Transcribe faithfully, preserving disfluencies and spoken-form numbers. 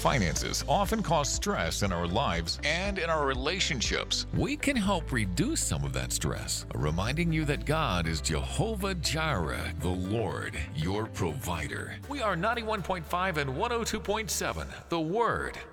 finances often cause stress in our lives and in our relationships. We can help reduce some of that stress, reminding you that God is Jehovah Jireh, the Lord, your provider. We are ninety-one point five and one oh two point seven, The Word.